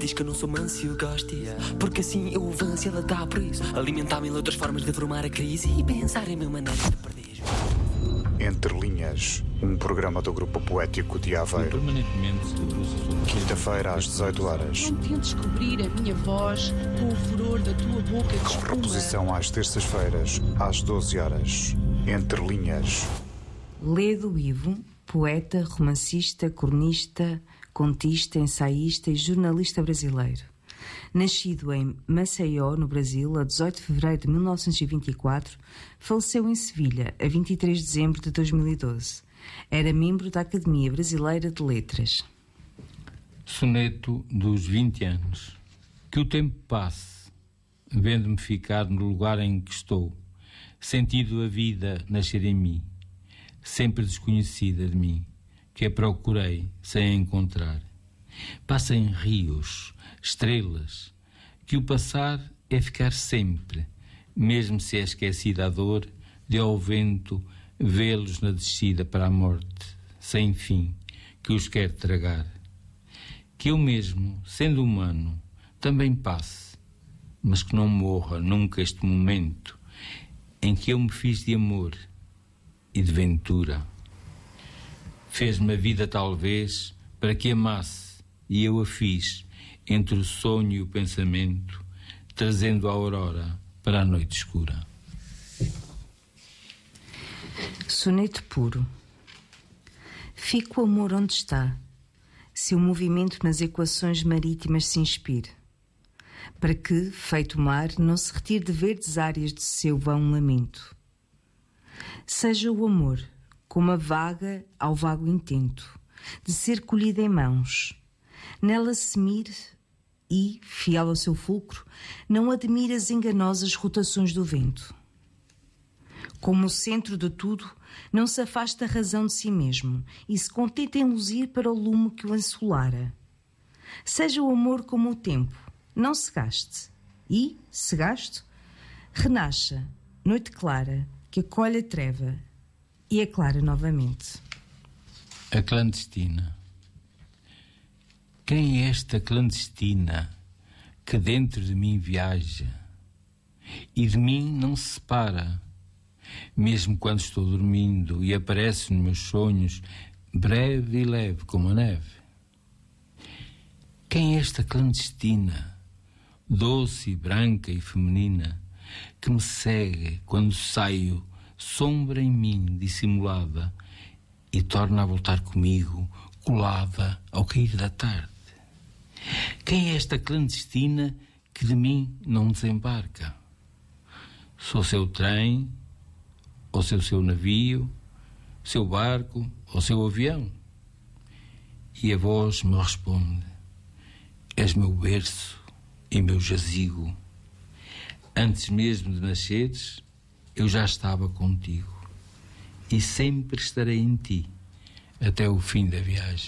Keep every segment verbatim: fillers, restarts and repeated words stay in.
diz que eu não sou manso e eu gosto disso. Porque assim eu avanço e ela dá por isso. Alimentar-me em outras formas de formar a crise e pensar em mil maneiras de perder. Entre Linhas, um programa do Grupo Poético de Aveiro. Quinta-feira às dezoito horas. Não tentes descobrir a minha voz com o furor da tua boca de Com espuma. reposição às terças-feiras, às doze horas. Entre Linhas. Ledo Ivo, poeta, romancista, cronista, contista, ensaísta e jornalista brasileiro. Nascido em Maceió, no Brasil, a dezoito de fevereiro de mil novecentos e vinte e quatro, faleceu em Sevilha, a vinte e três de dezembro de dois mil e doze. Era membro da Academia Brasileira de Letras. Soneto dos vinte anos. Que o tempo passe, vendo-me ficar no lugar em que estou, sentindo a vida nascer em mim, sempre desconhecida de mim, que a procurei sem a encontrar. Passem rios, estrelas, que o passar é ficar sempre, mesmo se é esquecida a dor, de ao vento vê-los na descida para a morte, sem fim, que os quer tragar. Que eu mesmo, sendo humano, também passe, mas que não morra nunca este momento em que eu me fiz de amor e de ventura. Fez-me a vida talvez para que amasse, e eu a fiz entre o sonho e o pensamento, trazendo a aurora para a noite escura. Soneto puro. Fica o amor onde está, se o movimento nas equações marítimas se inspire, para que, feito mar, não se retire de verdes áreas de seu vão lamento. Seja o amor como a vaga ao vago intento, de ser colhida em mãos. Nela se mire e, fiel ao seu fulcro, não admire as enganosas rotações do vento. Como o centro de tudo, não se afasta a razão de si mesmo e se contenta em luzir para o lume que o ensolara. Seja o amor como o tempo, não se gaste. E, se gasto, renasça, noite clara, que acolhe a treva e aclara novamente. A clandestina. Quem é esta clandestina que dentro de mim viaja e de mim não se separa, mesmo quando estou dormindo e aparece nos meus sonhos, breve e leve como a neve? Quem é esta clandestina, doce, branca e feminina, que me segue quando saio, sombra em mim dissimulada, e torna a voltar comigo, colada ao cair da tarde? Quem é esta clandestina que de mim não desembarca? Sou seu trem, ou seu seu navio, seu barco, ou seu avião? E a voz me responde: és meu berço e meu jazigo. Antes mesmo de nasceres, eu já estava contigo, e sempre estarei em ti, até o fim da viagem.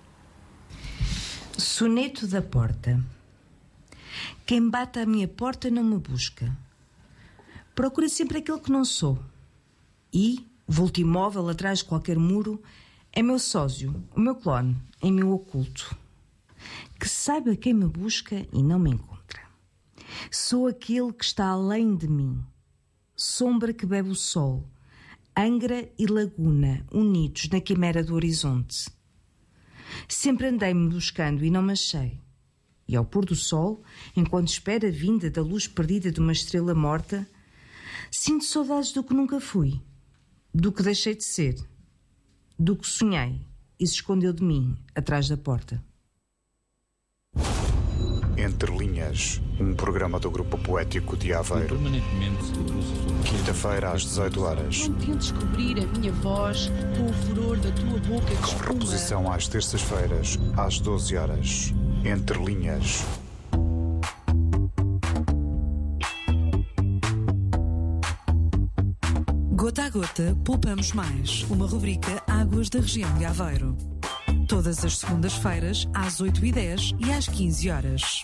Soneto da porta. Quem bate à minha porta não me busca. Procura sempre aquele que não sou. E, vulto imóvel atrás de qualquer muro, é meu sócio, o meu clone, em meu oculto. Que saiba quem me busca e não me encontra. Sou aquele que está além de mim. Sombra que bebe o sol. Angra e laguna unidos na quimera do horizonte. Sempre andei-me buscando e não me achei. E ao pôr do sol, enquanto espero a vinda da luz perdida de uma estrela morta, sinto saudades do que nunca fui, do que deixei de ser, do que sonhei e se escondeu de mim atrás da porta. Entre Linhas, um programa do Grupo Poético de Aveiro. Quinta-feira às dezoito horas. Não tentes descobrir a minha voz com o furor da tua boca de Com espuma. reposição às terças-feiras, às doze horas. Entre Linhas. Gota a gota, poupamos mais. Uma rubrica Águas da Região de Aveiro. Todas as segundas-feiras, às oito e dez e às quinze horas.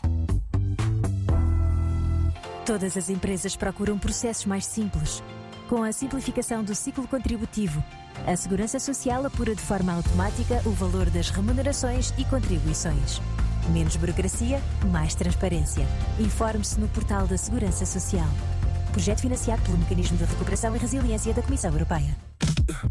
Todas as empresas procuram processos mais simples. Com a simplificação do ciclo contributivo, a Segurança Social apura de forma automática o valor das remunerações e contribuições. Menos burocracia, mais transparência. Informe-se no portal da Segurança Social. Projeto financiado pelo Mecanismo de Recuperação e Resiliência da Comissão Europeia.